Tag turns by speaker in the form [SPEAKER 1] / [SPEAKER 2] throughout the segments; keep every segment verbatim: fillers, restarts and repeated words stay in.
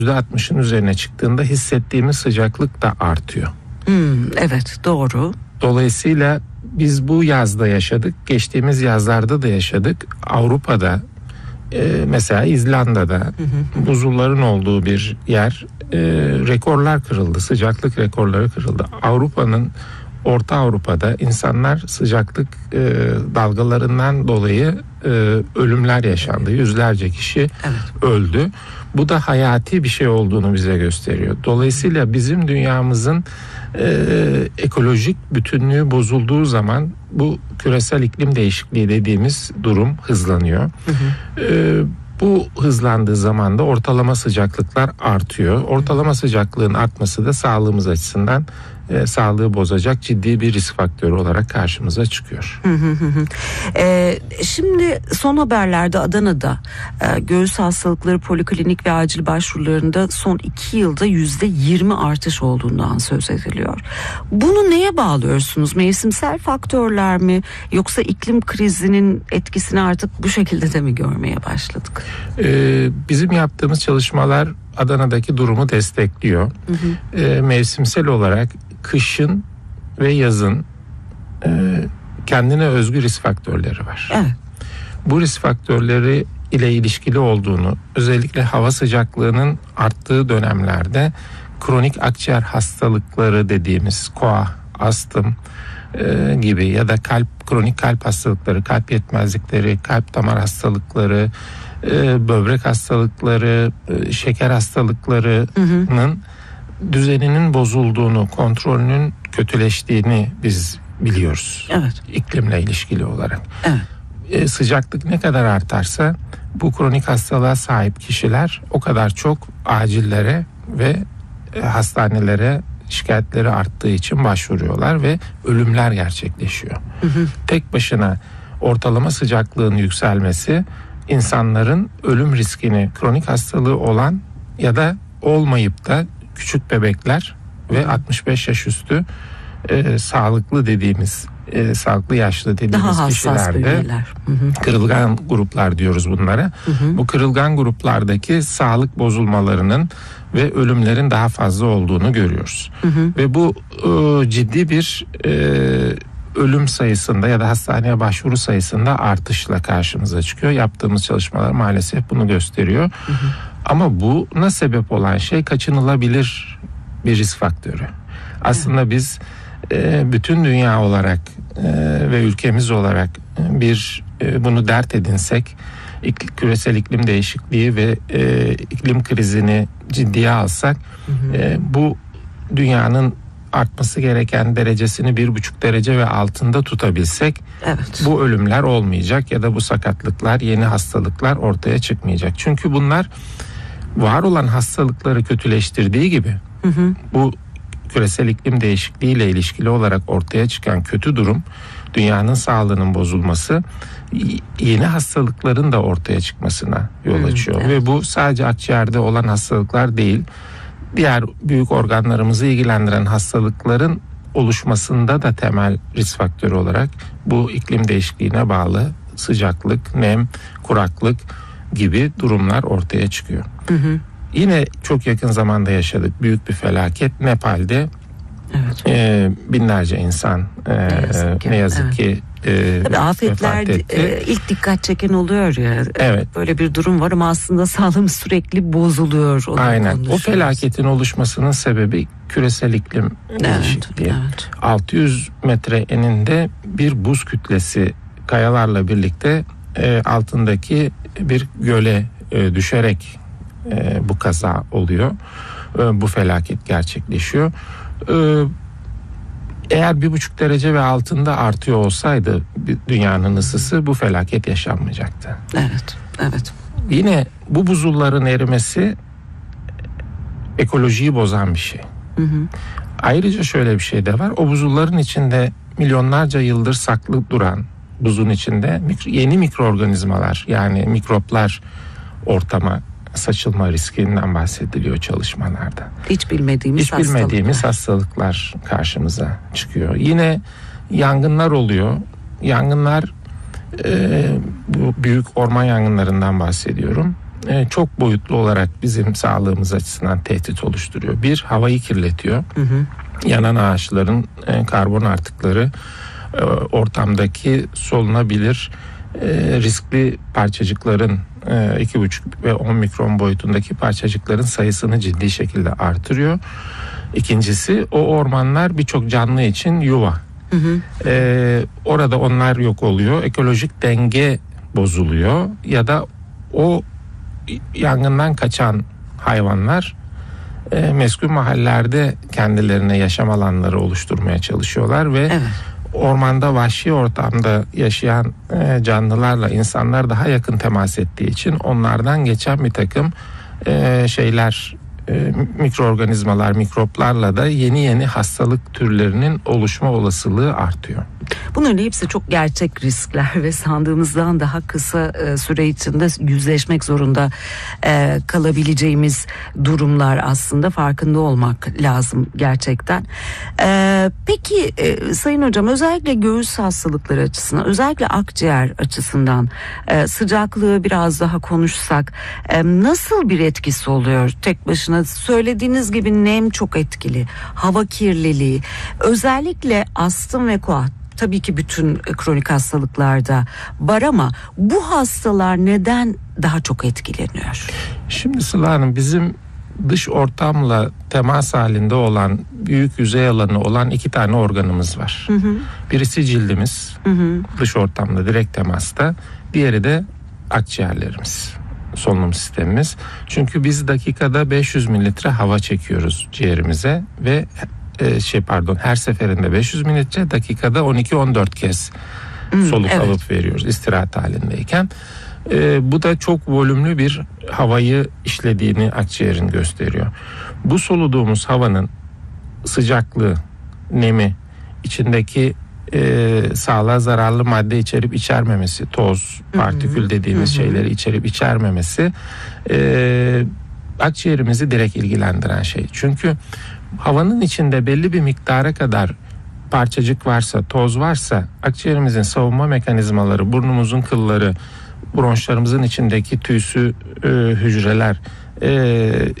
[SPEAKER 1] yüzde altmışın üzerine çıktığında hissettiğimiz sıcaklık da artıyor.
[SPEAKER 2] Hmm, evet, doğru.
[SPEAKER 1] Dolayısıyla biz bu yazda yaşadık, geçtiğimiz yazlarda da yaşadık. Avrupa'da e, mesela İzlanda'da hı hı. buzulların olduğu bir yer, e, rekorlar kırıldı, sıcaklık rekorları kırıldı. Avrupa'nın Orta Avrupa'da insanlar sıcaklık e, dalgalarından dolayı e, ölümler yaşandı. Yüzlerce kişi evet. öldü. Bu da hayati bir şey olduğunu bize gösteriyor. Dolayısıyla bizim dünyamızın e, ekolojik bütünlüğü bozulduğu zaman bu küresel iklim değişikliği dediğimiz durum hızlanıyor. Hı hı. E, bu hızlandığı zaman da ortalama sıcaklıklar artıyor. Ortalama sıcaklığın artması da sağlığımız açısından E, sağlığı bozacak ciddi bir risk faktörü olarak karşımıza çıkıyor.
[SPEAKER 2] Hı hı hı. E, şimdi son haberlerde Adana'da e, göğüs hastalıkları poliklinik ve acil başvurularında son iki yılda yüzde yirmi artış olduğundan söz ediliyor. Bunu neye bağlıyorsunuz? Mevsimsel faktörler mi, yoksa iklim krizinin etkisini artık bu şekilde de mi görmeye başladık?
[SPEAKER 1] E, bizim yaptığımız çalışmalar Adana'daki durumu destekliyor. Hı hı. E, mevsimsel olarak kışın ve yazın e, kendine özgü risk faktörleri var.
[SPEAKER 2] Evet.
[SPEAKER 1] Bu risk faktörleri ile ilişkili olduğunu, özellikle hava sıcaklığının arttığı dönemlerde kronik akciğer hastalıkları dediğimiz koa, astım e, gibi ya da kalp kronik kalp hastalıkları, kalp yetmezlikleri, kalp damar hastalıkları, e, böbrek hastalıkları, e, şeker hastalıklarının hı hı. düzeninin bozulduğunu, kontrolünün kötüleştiğini biz biliyoruz.
[SPEAKER 2] Evet.
[SPEAKER 1] İklimle ilişkili olarak.
[SPEAKER 2] Evet.
[SPEAKER 1] Ee, sıcaklık ne kadar artarsa bu kronik hastalığa sahip kişiler o kadar çok acillere ve e, hastanelere şikayetleri arttığı için başvuruyorlar ve ölümler gerçekleşiyor. Hı hı. Tek başına ortalama sıcaklığın yükselmesi insanların ölüm riskini, kronik hastalığı olan ya da olmayıp da küçük bebekler ve altmış beş yaş üstü e, sağlıklı dediğimiz e, sağlıklı yaşlı dediğimiz kişilerde kırılgan gruplar diyoruz bunlara. Hı hı. Bu kırılgan gruplardaki sağlık bozulmalarının ve ölümlerin daha fazla olduğunu görüyoruz. Hı hı. Ve bu e, ciddi bir e, ölüm sayısında ya da hastaneye başvuru sayısında artışla karşımıza çıkıyor. Yaptığımız çalışmalar maalesef bunu gösteriyor. Hı hı. Ama buna sebep olan şey kaçınılabilir bir risk faktörü. Aslında biz e, bütün dünya olarak e, ve ülkemiz olarak bir e, bunu dert edinsek, ik, küresel iklim değişikliği ve e, iklim krizini ciddiye alsak, hı hı. E, bu dünyanın artması gereken derecesini bir buçuk derece ve altında tutabilsek, evet. bu ölümler olmayacak ya da bu sakatlıklar, yeni hastalıklar ortaya çıkmayacak. Çünkü bunlar var olan hastalıkları kötüleştirdiği gibi hı hı. bu küresel iklim değişikliği ile ilişkili olarak ortaya çıkan kötü durum, dünyanın sağlığının bozulması, yeni hastalıkların da ortaya çıkmasına yol açıyor. Hı, evet. Ve bu sadece akciğerde olan hastalıklar değil, diğer büyük organlarımızı ilgilendiren hastalıkların oluşmasında da temel risk faktörü olarak bu iklim değişikliğine bağlı sıcaklık, nem, kuraklık gibi durumlar ortaya çıkıyor. Hı hı. Yine çok yakın zamanda yaşadık büyük bir felaket. Nepal'de evet. e, binlerce insan e, ne yazık ki, ne yazık evet. ki e,
[SPEAKER 2] Tabii afetler e, ilk dikkat çeken oluyor ya.
[SPEAKER 1] Evet.
[SPEAKER 2] Böyle bir durum var ama aslında sağlığımız sürekli bozuluyor.
[SPEAKER 1] Aynen. O felaketin oluşmasının sebebi küresel iklim evet, değişikliği. Evet. altı yüz metre eninde bir buz kütlesi kayalarla birlikte e, altındaki bir göle e, düşerek e, bu kaza oluyor. E, bu felaket gerçekleşiyor. E, eğer bir buçuk derece ve altında artıyor olsaydı dünyanın ısısı, bu felaket yaşanmayacaktı.
[SPEAKER 2] Evet, evet.
[SPEAKER 1] Yine bu buzulların erimesi ekolojiyi bozan bir şey. Hı hı. Ayrıca şöyle bir şey de var. O buzulların içinde milyonlarca yıldır saklı duran buzun içinde yeni mikroorganizmalar, yani mikroplar ortama saçılma riskinden bahsediliyor çalışmalarda.
[SPEAKER 2] Hiç bilmediğimiz
[SPEAKER 1] Hiç
[SPEAKER 2] hastalıklar.
[SPEAKER 1] bilmediğimiz hastalıklar karşımıza çıkıyor. Yine yangınlar oluyor. Yangınlar e, bu büyük orman yangınlarından bahsediyorum. e, çok boyutlu olarak bizim sağlığımız açısından tehdit oluşturuyor. Bir, havayı kirletiyor. Hı hı. Yanan ağaçların e, karbon artıkları e, ortamdaki solunabilir e, riskli parçacıkların e, iki buçuk ve on mikron boyutundaki parçacıkların sayısını ciddi şekilde artırıyor. İkincisi, o ormanlar birçok canlı için yuva. Hı hı. E, orada onlar yok oluyor. Ekolojik denge bozuluyor ya da o yangından kaçan hayvanlar e, meskun mahallelerde kendilerine yaşam alanları oluşturmaya çalışıyorlar ve evet. Ormanda vahşi ortamda yaşayan e, canlılarla insanlar daha yakın temas ettiği için onlardan geçen bir takım e, şeyler e, mikroorganizmalar, mikroplarla da yeni yeni hastalık türlerinin oluşma olasılığı artıyor.
[SPEAKER 2] Bunların hepsi çok gerçek riskler ve sandığımızdan daha kısa e, süre içinde yüzleşmek zorunda e, kalabileceğimiz durumlar, aslında farkında olmak lazım gerçekten. E, peki e, Sayın Hocam, özellikle göğüs hastalıkları açısından, özellikle akciğer açısından e, sıcaklığı biraz daha konuşsak e, nasıl bir etkisi oluyor tek başına? Söylediğiniz gibi nem çok etkili, hava kirliliği, özellikle astım ve koah. Tabii ki bütün kronik hastalıklarda var ama bu hastalar neden daha çok etkileniyor?
[SPEAKER 1] Şimdi Sıla Hanım, bizim dış ortamla temas halinde olan, büyük yüzey alanı olan iki tane organımız var. Hı hı. Birisi cildimiz, hı hı. dış ortamla direkt temasta. Diğeri de akciğerlerimiz, solunum sistemimiz. Çünkü biz dakikada beş yüz mililitre hava çekiyoruz ciğerimize ve şey pardon her seferinde beş yüz mililitre, dakikada on iki on dört kez hmm, soluk evet. alıp veriyoruz istirahat halindeyken. Ee, bu da çok volümlü bir havayı işlediğini akciğerin gösteriyor. Bu soluduğumuz havanın sıcaklığı, nemi, içindeki e, sağlığa zararlı madde içerip içermemesi, toz, partikül dediğimiz hmm. şeyleri içerip içermemesi e, akciğerimizi direkt ilgilendiren şey. Çünkü havanın içinde belli bir miktara kadar parçacık varsa, toz varsa akciğerimizin savunma mekanizmaları, burnumuzun kılları, bronşlarımızın içindeki tüysü e, hücreler, e,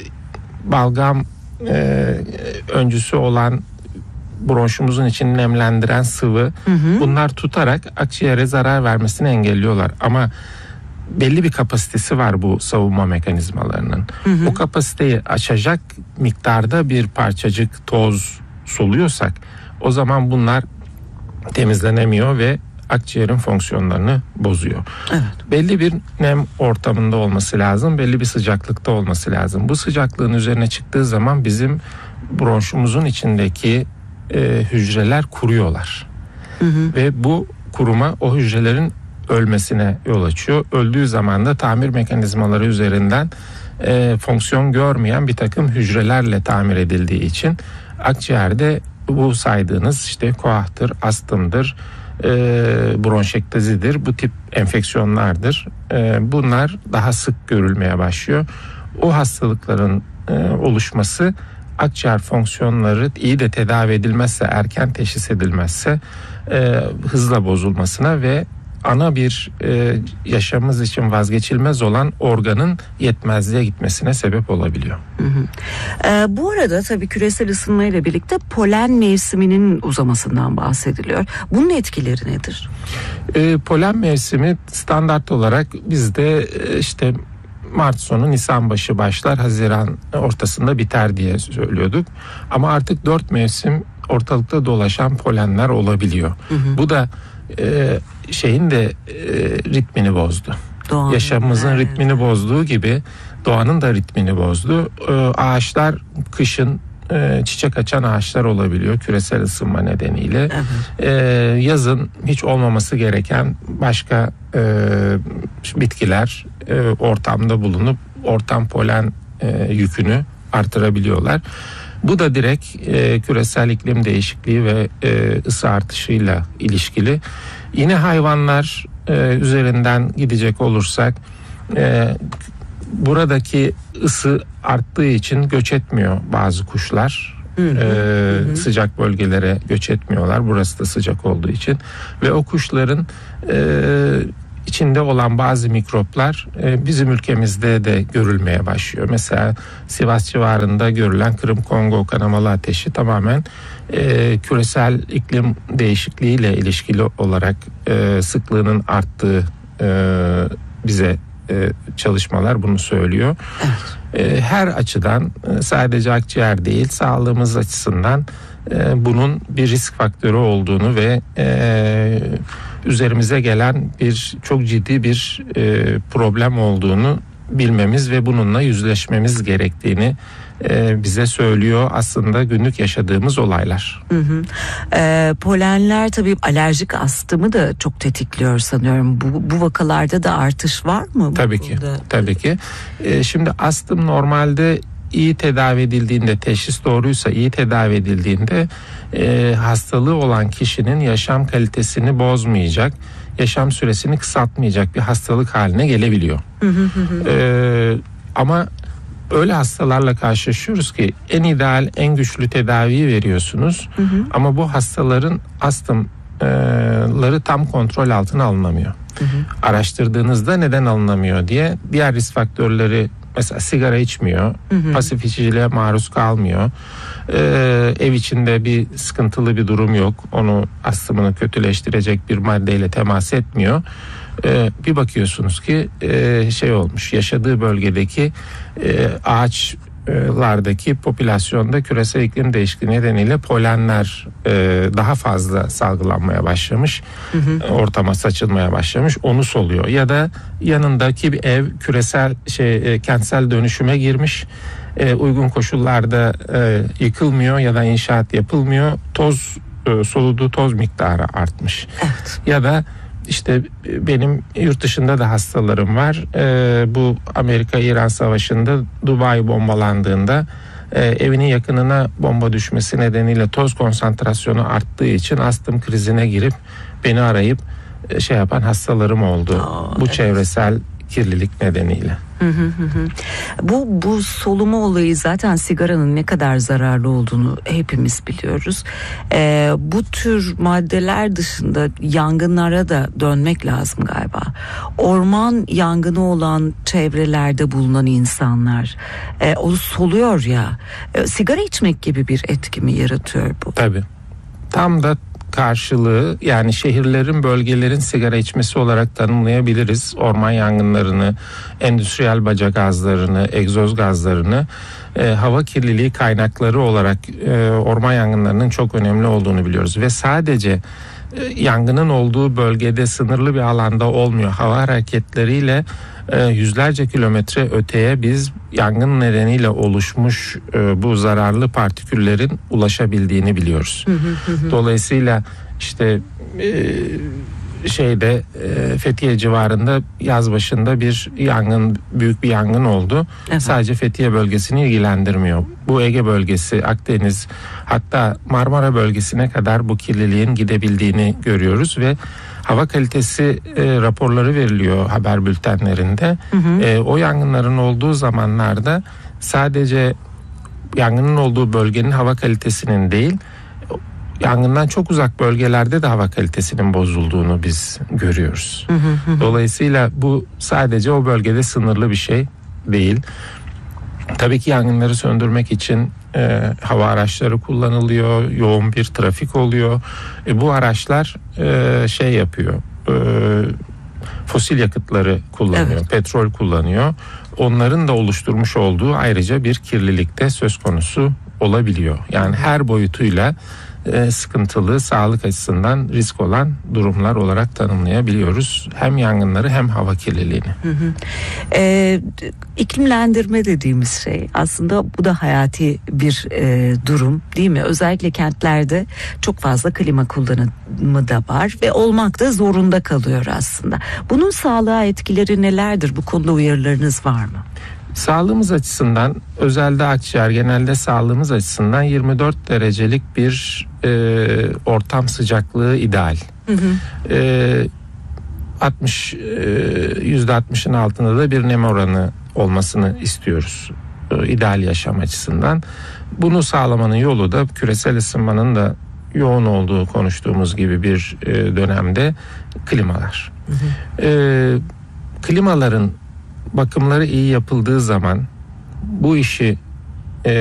[SPEAKER 1] balgam e, öncüsü olan bronşumuzun içini nemlendiren sıvı, hı hı. bunlar tutarak akciğere zarar vermesini engelliyorlar. Ama belli bir kapasitesi var bu savunma mekanizmalarının. Hı hı. O kapasiteyi aşacak miktarda bir parçacık, toz soluyorsak o zaman bunlar temizlenemiyor ve akciğerin fonksiyonlarını bozuyor. Evet. Belli bir nem ortamında olması lazım, belli bir sıcaklıkta olması lazım. Bu sıcaklığın üzerine çıktığı zaman bizim bronşumuzun içindeki e, hücreler kuruyorlar. Hı hı. Ve bu kuruma o hücrelerin ölmesine yol açıyor. Öldüğü zaman da tamir mekanizmaları üzerinden e, fonksiyon görmeyen bir takım hücrelerle tamir edildiği için akciğerde bu saydığınız işte koahtır, astımdır, e, bronşektazidir, bu tip enfeksiyonlardır. E, bunlar daha sık görülmeye başlıyor. O hastalıkların e, oluşması akciğer fonksiyonları iyi de tedavi edilmezse, erken teşhis edilmezse e, hızla bozulmasına ve ana bir e, yaşamımız için vazgeçilmez olan organın yetmezliğe gitmesine sebep olabiliyor.
[SPEAKER 2] Hı hı. E, bu arada tabii küresel ısınma ile birlikte polen mevsiminin uzamasından bahsediliyor. Bunun etkileri nedir?
[SPEAKER 1] E, polen mevsimi standart olarak bizde e, işte Mart sonu Nisan başı başlar, Haziran ortasında biter diye söylüyorduk. Ama artık dört mevsim ortalıkta dolaşan polenler olabiliyor. Hı hı. Bu da e, şeyin de e, ritmini bozdu. Doğanın, yaşamımızın evet. ritmini bozduğu gibi doğanın da ritmini bozdu. E, ağaçlar kışın e, çiçek açan ağaçlar olabiliyor küresel ısınma nedeniyle. Evet. E, yazın hiç olmaması gereken başka e, bitkiler e, ortamda bulunup ortam polen e, yükünü artırabiliyorlar. Bu da direkt e, küresel iklim değişikliği ve e, ısı artışıyla ilişkili. Yine hayvanlar e, üzerinden gidecek olursak e, buradaki ısı arttığı için göç etmiyor bazı kuşlar. Hı hı, ee, hı. Sıcak bölgelere göç etmiyorlar. Burası da sıcak olduğu için ve o kuşların e, içinde olan bazı mikroplar e, bizim ülkemizde de görülmeye başlıyor. Mesela Sivas civarında görülen Kırım Kongo kanamalı ateşi tamamen e, küresel iklim değişikliğiyle ilişkili olarak e, sıklığının arttığı e, bize e, çalışmalar bunu söylüyor. Evet. E, her açıdan e, sadece akciğer değil, sağlığımız açısından e, bunun bir risk faktörü olduğunu ve e, üzerimize gelen bir çok ciddi bir e, problem olduğunu bilmemiz ve bununla yüzleşmemiz gerektiğini e, bize söylüyor aslında günlük yaşadığımız olaylar.
[SPEAKER 2] Hı hı. E, polenler tabii alerjik astımı da çok tetikliyor sanıyorum. Bu, bu vakalarda da artış var mı?
[SPEAKER 1] Tabii ki. Tabii ki. E, şimdi astım normalde iyi tedavi edildiğinde, teşhis doğruysa iyi tedavi edildiğinde e, hastalığı olan kişinin yaşam kalitesini bozmayacak, yaşam süresini kısaltmayacak bir hastalık haline gelebiliyor. Hı hı hı. E, ama öyle hastalarla karşılaşıyoruz ki en ideal, en güçlü tedaviyi veriyorsunuz. Hı hı. Ama bu hastaların astımları tam kontrol altına alınamıyor. Hı hı. Araştırdığınızda neden alınamıyor diye diğer risk faktörleri, mesela sigara içmiyor, hı hı. pasif içiciliğe maruz kalmıyor, ee, ev içinde bir sıkıntılı bir durum yok, onu astımını kötüleştirecek bir maddeyle temas etmiyor. Ee, bir bakıyorsunuz ki e, şey olmuş, yaşadığı bölgedeki e, ağaçlardaki popülasyonda küresel iklim değişikliği nedeniyle polenler e, daha fazla salgılanmaya başlamış, hı hı. ortama saçılmaya başlamış, onu soluyor. Ya da yanındaki bir ev küresel şey e, kentsel dönüşüme girmiş, e, uygun koşullarda e, yıkılmıyor ya da inşaat yapılmıyor, toz e, soluduğu toz miktarı artmış. Evet. Ya da İşte benim yurt dışında da hastalarım var. Ee, bu Amerika-İran savaşında Dubai bombalandığında e, evinin yakınına bomba düşmesi nedeniyle toz konsantrasyonu arttığı için astım krizine girip beni arayıp e, şey yapan hastalarım oldu. Aa, bu evet. Çevresel kirlilik nedeniyle.
[SPEAKER 2] Hı hı hı. Bu bu soluma olayı zaten sigaranın ne kadar zararlı olduğunu hepimiz biliyoruz. Ee, bu tür maddeler dışında yangınlara da dönmek lazım galiba. Orman yangını olan çevrelerde bulunan insanlar e, onu soluyor ya. E, sigara içmek gibi bir etki mi yaratıyor bu?
[SPEAKER 1] Tabii. Tam da karşılığı, yani şehirlerin, bölgelerin sigara içmesi olarak tanımlayabiliriz. Orman yangınlarını, endüstriyel baca gazlarını, egzoz gazlarını e, hava kirliliği kaynakları olarak e, orman yangınlarının çok önemli olduğunu biliyoruz. Ve sadece e, yangının olduğu bölgede, sınırlı bir alanda olmuyor. Hava hareketleriyle e, yüzlerce kilometre öteye biz yangın nedeniyle oluşmuş e, bu zararlı partiküllerin ulaşabildiğini biliyoruz. Hı hı hı. Dolayısıyla işte e, şeyde e, Fethiye civarında yaz başında bir yangın, büyük bir yangın oldu. Evet. Sadece Fethiye bölgesini ilgilendirmiyor. Bu Ege bölgesi, Akdeniz, hatta Marmara bölgesine kadar bu kirliliğin gidebildiğini görüyoruz ve hava kalitesi e, raporları veriliyor haber bültenlerinde. Hı hı. E, o yangınların olduğu zamanlarda sadece yangının olduğu bölgenin hava kalitesinin değil, yangından çok uzak bölgelerde de hava kalitesinin bozulduğunu biz görüyoruz. Hı hı hı. Dolayısıyla bu sadece o bölgede sınırlı bir şey değil. Tabii ki yangınları söndürmek için e, hava araçları kullanılıyor, yoğun bir trafik oluyor. E, bu araçlar e, şey yapıyor, e, fosil yakıtları kullanıyor, evet. petrol kullanıyor. Onların da oluşturmuş olduğu ayrıca bir kirlilikte söz konusu olabiliyor. Yani her boyutuyla e, sıkıntılı, sağlık açısından risk olan durumlar olarak tanımlayabiliyoruz. Hem yangınları hem hava kirliliğini. Hı hı.
[SPEAKER 2] E, iklimlendirme dediğimiz şey aslında bu da hayati bir e, durum değil mi? Özellikle kentlerde çok fazla klima kullanımı da var ve olmak da zorunda kalıyor aslında. Bunun sağlığa etkileri nelerdir? Bu konuda uyarılarınız var mı?
[SPEAKER 1] Sağlığımız açısından, özelde akciğer, genelde sağlığımız açısından yirmi dört derecelik bir e, ortam sıcaklığı ideal. Hı hı. E, altmış yüzde altmışın altında da bir nem oranı olmasını istiyoruz e, ideal yaşam açısından. Bunu sağlamanın yolu da küresel ısınmanın da yoğun olduğu konuştuğumuz gibi bir e, dönemde klimalar.
[SPEAKER 2] Hı hı.
[SPEAKER 1] Ee, klimaların bakımları iyi yapıldığı zaman bu işi